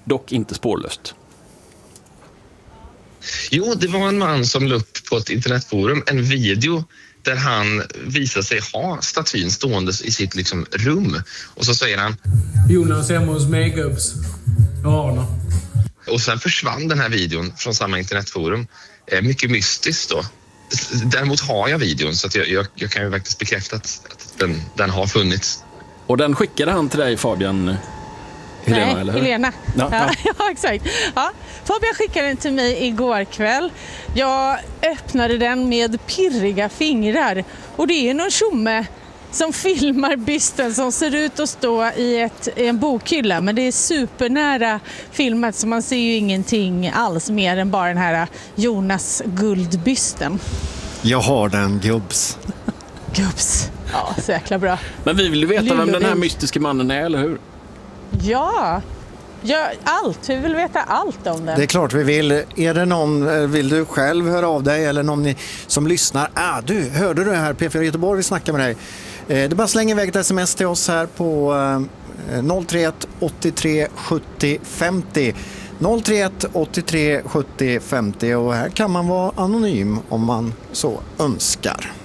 dock inte spårlöst. Jo, det var en man som la upp på ett internetforum en video där han visar sig ha statyn stående i sitt liksom rum. Och så säger han: Jonas hemma hos Makeups. Ja, och sen försvann den här videon från samma internetforum. Mycket mystiskt då. Däremot har jag videon, så att jag kan ju faktiskt bekräfta att den har funnits. Och den skickade han till dig, Fabian? Helena, Nej, eller hur? Helena. Ja. Ja, exakt. Ja, Fabian skickade den till mig igår kväll. Jag öppnade den med pirriga fingrar. Och det är någon tjomme som filmar bysten som ser ut att stå i en bokhylla. Men det är supernära filmat, så man ser ju ingenting alls mer än bara den här Jonas guldbysten. Jag har den, gubbs. Gubbs. Ja, så jäkla bra. Men vi vill ju veta vem den här mystiska mannen är, eller hur? Ja, allt. Vi vill veta allt om den. Det är klart vi vill. Är det någon, vill du själv höra av dig eller någon som lyssnar? Hörde du här P4 Göteborg, vi snackar med dig. Det är bara slänger iväg ett sms till oss här på 031 83 70 50. 031 83 70 50, och här kan man vara anonym om man så önskar.